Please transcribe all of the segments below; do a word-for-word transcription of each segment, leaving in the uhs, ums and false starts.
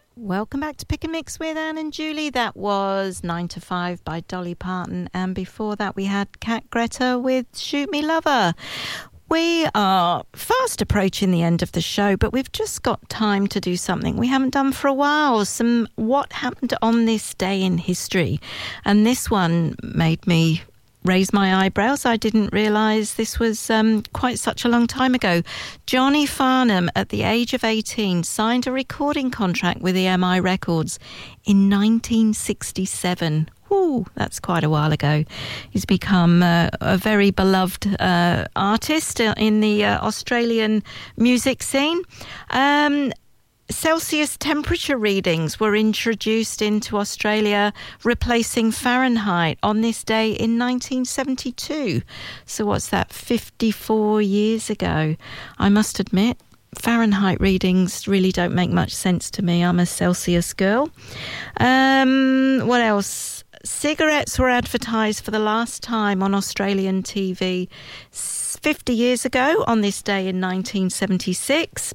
Welcome back to Pick and Mix with Anne and Julie. That was nine to five by Dolly Parton. And before that, we had Cat Greta with Shoot Me Lover. We are fast approaching the end of the show, but we've just got time to do something we haven't done for a while. Some what happened on this day in history. And this one made me raise my eyebrows. I didn't realise this was um, quite such a long time ago. Johnny Farnham, at the age of eighteen, signed a recording contract with E M I Records in nineteen sixty-seven. Ooh, that's quite a while ago. He's become uh, a very beloved uh, artist in the uh, Australian music scene. Um, Celsius temperature readings were introduced into Australia, replacing Fahrenheit on this day in nineteen seventy-two. So what's that, fifty-four years ago? I must admit, Fahrenheit readings really don't make much sense to me. I'm a Celsius girl. Um, what else? Cigarettes were advertised for the last time on Australian T V fifty years ago on this day in nineteen seventy-six.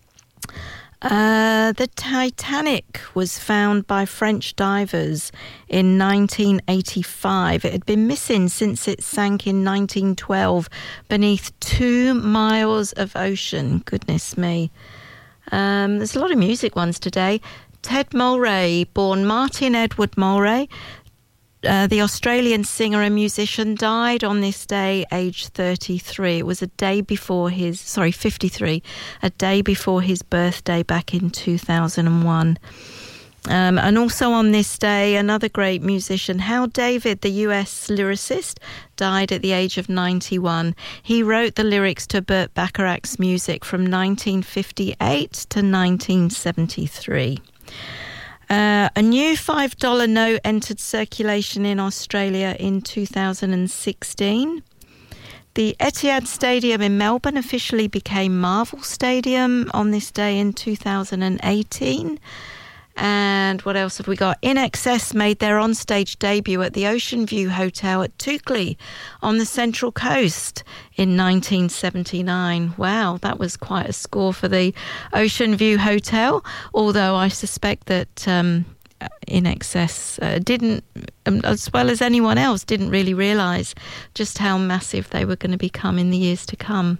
Uh, the Titanic was found by French divers in nineteen eighty-five. It had been missing since it sank in nineteen twelve beneath two miles of ocean. Goodness me. Um, there's a lot of music ones today. Ted Mulray, born Martin Edward Mulray, Uh, the Australian singer and musician, died on this day, aged thirty-three. It was a day before his, sorry, fifty-three, a day before his birthday back in two thousand one. Um, and also on this day, another great musician, Hal David, the U S lyricist, died at the age of ninety-one. He wrote the lyrics to Burt Bacharach's music from nineteen fifty-eight to nineteen seventy-three. Uh, a new five dollar note entered circulation in Australia in two thousand sixteen. The Etihad Stadium in Melbourne officially became Marvel Stadium on this day in two thousand eighteen. And what else have we got? I N X S made their onstage debut at the Ocean View Hotel at Toukley on the Central Coast in nineteen seventy-nine. Wow, that was quite a score for the Ocean View Hotel, although I suspect that um, I N X S uh, didn't, um, as well as anyone else, didn't really realise just how massive they were going to become in the years to come.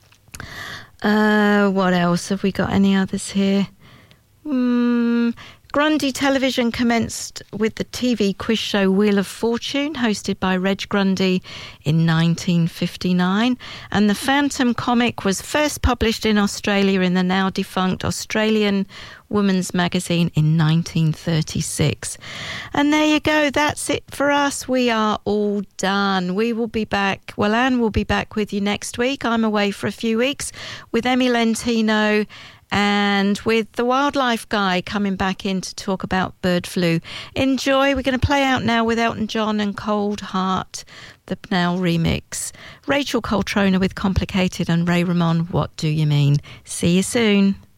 Uh, what else? Have we got any others here? Hmm... Grundy Television commenced with the T V quiz show Wheel of Fortune, hosted by Reg Grundy in nineteen fifty-nine. And the Phantom comic was first published in Australia in the now defunct Australian Woman's Magazine in nineteen thirty-six. And there you go. That's it for us. We are all done. We will be back. Well, Anne will be back with you next week. I'm away for a few weeks with Emmy Lentino and with the wildlife guy coming back in to talk about bird flu. Enjoy. We're going to play out now with Elton John and Cold Heart, the Pnell remix. Rachel Coltrona with Complicated and Ray Ramon, What Do You Mean? See you soon.